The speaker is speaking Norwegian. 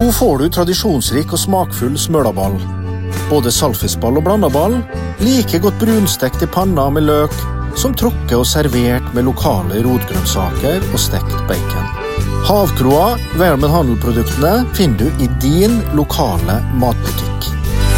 Nå får du tradisjonsrik og smakfull smølaball. Både salfisball og blandaball, like godt brunstekt i panna med løk, som trukket og servert med lokale rotgrønnsaker og stekt bacon. Havkroa, Vermen Handelproduktene, finner du i din lokale matbutikk.